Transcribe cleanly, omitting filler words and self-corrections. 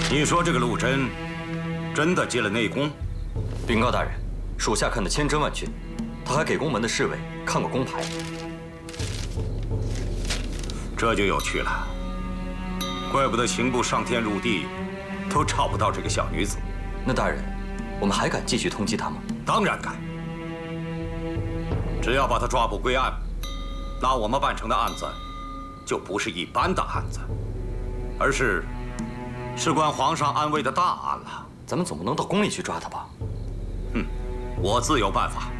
你说这个陆贞真的接了内功？ 禀告大人，属下看得千真万确，他还给宫门的侍卫看过宫牌。 这就有趣了，怪不得刑部上天入地都找不到这个小女子。 那大人，我们还敢继续通缉她吗？ 当然敢。只要把她抓捕归案，那我们办成的案子就不是一般的案子，而是事关皇上安危的大案了。 咱们总不能到宫里去抓她吧？ 我自有办法。